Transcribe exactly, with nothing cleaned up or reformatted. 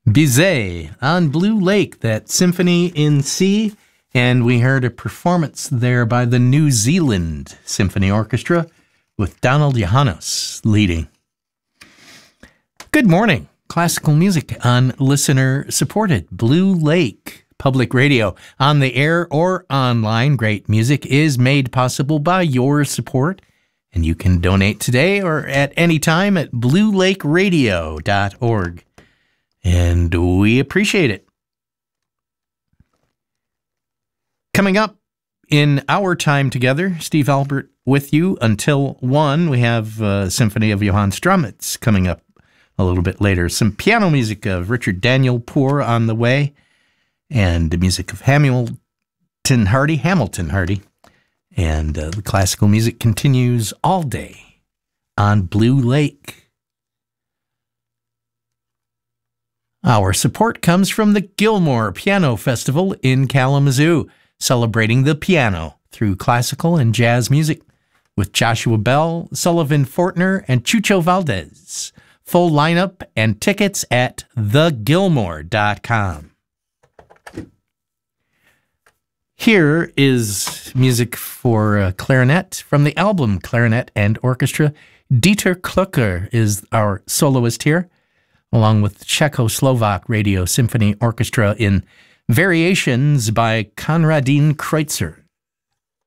Bizet on Blue Lake, that symphony in C, and we heard a performance there by the New Zealand Symphony Orchestra with Donald Johannes leading. Good morning. Classical music on listener-supported Blue Lake Public Radio. On the air or online, great music is made possible by your support, and you can donate today or at any time at blue lake radio dot org. And we appreciate it. Coming up in our time together, Steve Albert with you until one. We have uh, Symphony of Johann Straumitz coming up a little bit later. Some piano music of Richard Daniel Poor on the way, and the music of Hamilton Hardy, Hamilton Hardy. And uh, the classical music continues all day on Blue Lake. Our support comes from the Gilmore Piano Festival in Kalamazoo, celebrating the piano through classical and jazz music with Joshua Bell, Sullivan Fortner, and Chucho Valdez. Full lineup and tickets at the gilmore dot com. Here is music for uh, clarinet from the album Clarinet and Orchestra. Dieter Klucker is our soloist here, along with Czechoslovak Radio Symphony Orchestra in Variations by Konradin Kreutzer.